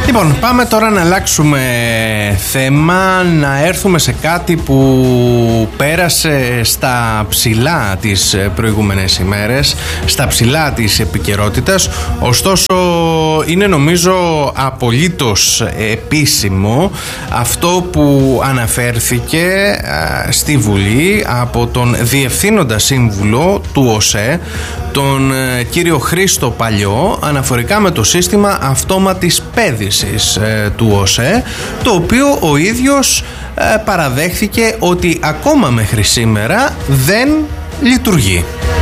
Λοιπόν, πάμε τώρα να αλλάξουμε θέμα, να έρθουμε σε κάτι που πέρασε στα ψηλά τις προηγούμενες ημέρες, στα ψηλά της επικαιρότητας, ωστόσο είναι νομίζω απολύτως επίσημο αυτό που αναφέρθηκε στη Βουλή από τον Διευθύνοντα Σύμβουλο του ΟΣΕ, τον κύριο Χρήστο Παλιό, αναφορικά με το σύστημα αυτόματης πέδησης του ΟΣΕ, το οποίο ο ίδιος παραδέχθηκε ότι ακόμα μέχρι σήμερα δεν λειτουργεί.